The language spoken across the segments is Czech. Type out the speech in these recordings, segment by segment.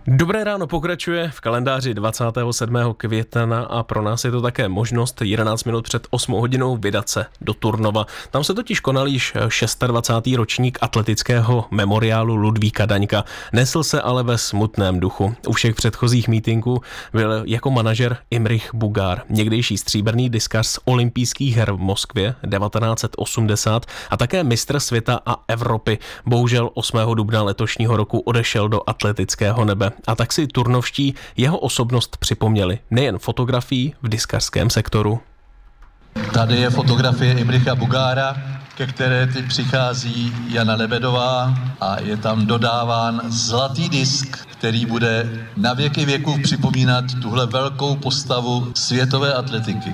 Dobré ráno pokračuje v kalendáři 27. května a pro nás je to také možnost 11 minut před 8 hodinou vydat se do Turnova. Tam se totiž konal již 26. ročník atletického memoriálu Ludvíka Daňka. Nesl se ale ve smutném duchu. U všech předchozích mítinků byl jako manažer Imrich Bugár, někdejší stříbrný diskař z olympijských her v Moskvě 1980 a také mistr světa a Evropy. Bohužel 8. dubna letošního roku odešel do atletického nebe. A tak si turnovští jeho osobnost připomněli nejen fotografií v diskařském sektoru. Tady je fotografie Imricha Bugára, ke které teď přichází Jana Lebedová a je tam dodáván zlatý disk, který bude na věky věků připomínat tuhle velkou postavu světové atletiky.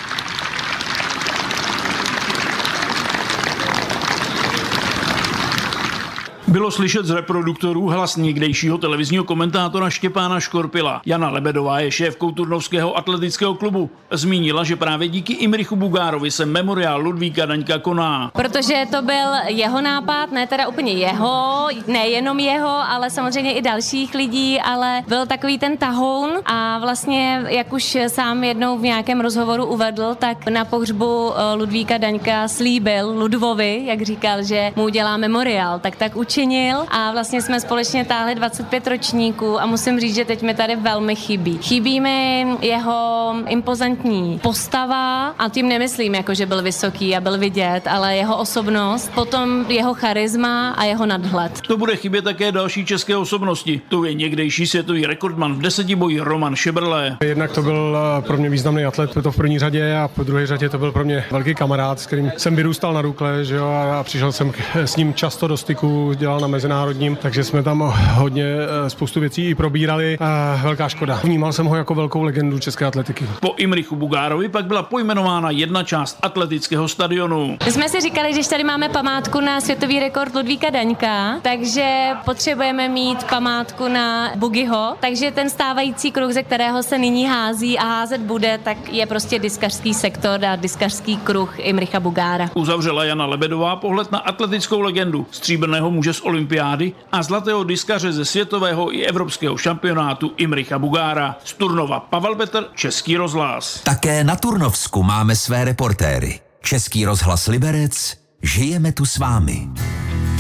Bylo slyšet z reproduktorů hlas někdejšího televizního komentátora Štěpána Škorpila. Jana Lebedová je šéfkou Turnovského atletického klubu. Zmínila, že právě díky Imrichu Bugárovi se memoriál Ludvíka Daňka koná. Protože to byl jeho nápad, ne teda úplně jeho, nejenom jeho, ale samozřejmě i dalších lidí, ale byl takový ten tahoun a vlastně, jak už sám jednou v nějakém rozhovoru uvedl, tak na pohřbu Ludvíka Daňka slíbil Ludvovi, jak říkal, že mu udělá memoriál, tak učinil a vlastně jsme společně táhli 25 ročníků a musím říct, že teď mi tady velmi chybí. Chybí mi jeho impozantní postava a tím nemyslím, jako že byl vysoký a byl vidět, ale jeho osobnost, potom jeho charisma a jeho nadhled. To bude chybět také další české osobnosti. To je někdejší světový rekordman v desetiboji Roman Šebrle. Jednak to byl pro mě významný atlet, to v první řadě a po druhé řadě to byl pro mě velký kamarád, s kterým jsem vyrůstal na Dukle, že jo, a přišel jsem s ním často do styku, dělal na mezinárodním, takže jsme tam hodně spoustu věcí i probírali. Velká škoda. Vnímal jsem ho jako velkou legendu české atletiky. Po Imrichu Bugárovi pak byla pojmenována jedna část atletického stadionu. My jsme si říkali, že tady máme památku na světový rekord Ludvíka Daňka, takže potřebujeme mít památku na Bugiho, takže ten stávající kruh, ze kterého se nyní hází a házet bude, tak je prostě diskařský sektor a diskařský kruh Imricha Bugára. Uzavřela Jana Lebedová pohled na atletickou legendu, stříbrného muže z olympiády a zlatého diskaře ze světového i evropského šampionátu Imricha Bugára. Z Turnova Pavel Petr, Český rozhlas. Také na Turnovsku máme své reportéry. Český rozhlas Liberec, žijeme tu s vámi.